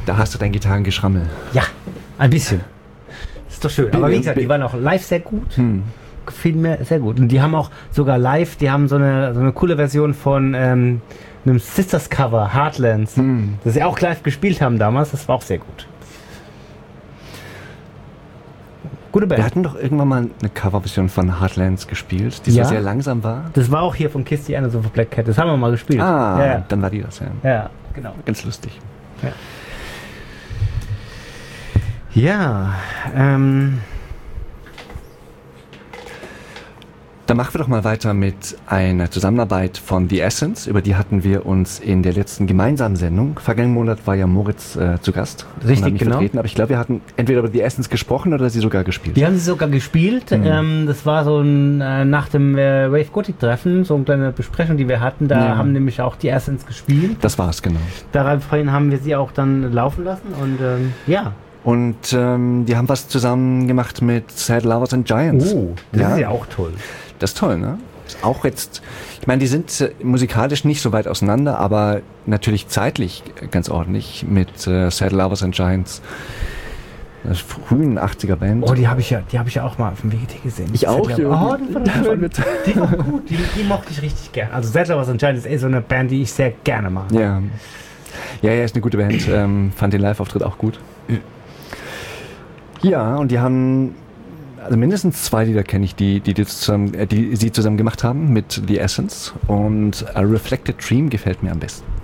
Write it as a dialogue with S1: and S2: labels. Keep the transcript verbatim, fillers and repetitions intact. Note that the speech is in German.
S1: Da hast du dein Gitarrengeschrammel.
S2: Ja, ein bisschen. Ist doch schön. Aber wie gesagt, die waren auch live sehr gut.
S1: Hm.
S2: Gefiel mir sehr gut. Und die haben auch sogar live, die haben so eine, so eine coole Version von ähm, einem Sisters-Cover, Heartlands,
S1: Hm.
S2: das sie auch live gespielt haben damals. Das war auch sehr gut. Gute Band.
S1: Wir hatten doch irgendwann mal eine Coverversion von Heartlands gespielt, die
S2: Ja.
S1: so sehr langsam war.
S2: Das war auch hier von Kiss the Anders of Black Cat. Das haben wir mal gespielt.
S1: Ah,
S2: ja, ja.
S1: dann war die das, ja.
S2: Ja, genau.
S1: Ganz lustig.
S2: Ja, ja ähm...
S1: Dann machen wir doch mal weiter mit einer Zusammenarbeit von The Essence. Über die hatten wir uns in der letzten gemeinsamen Sendung. Vergangenen Monat war ja Moritz äh, zu Gast.
S2: Richtig,
S1: und hat mich
S2: genau.
S1: vertreten. Aber ich glaube, wir hatten entweder über The Essence gesprochen oder sie sogar gespielt.
S2: Die haben sie sogar gespielt.
S1: Mhm.
S2: Ähm, das war so ein, äh, nach dem äh, Wave Gothic Treffen, so eine kleine Besprechung, die wir hatten. Da
S1: Ja.
S2: haben nämlich auch die Essence gespielt.
S1: Das war es, genau.
S2: Daraufhin haben wir sie auch dann laufen lassen und ähm, ja.
S1: Und ähm, die haben was zusammen gemacht mit Sad Lovers and Giants.
S2: Oh, das ist ja auch toll.
S1: Das ist toll, ne? Ist auch jetzt, ich meine, die sind äh, musikalisch nicht so weit auseinander, aber natürlich zeitlich ganz ordentlich mit äh, Sad Lovers and Giants. Das frühen achtziger Band.
S2: Oh, die habe ich ja, die habe ich ja auch mal auf dem W G T gesehen.
S1: Ich auch,
S2: ja.
S1: ja.
S2: Oh, die war doch schön. Die war gut, die, die mochte ich richtig gern. Also Sad Lovers and Giants ist eh so eine Band, die ich sehr gerne mag.
S1: Ja. Ja, ja, ist eine gute Band. Ähm, fand den Live-Auftritt auch gut. Ja, und die haben also mindestens zwei Lieder kenne ich, die, die, die, zusammen, äh, die sie zusammen gemacht haben mit The Essence. Und A Reflected Dream gefällt mir am besten.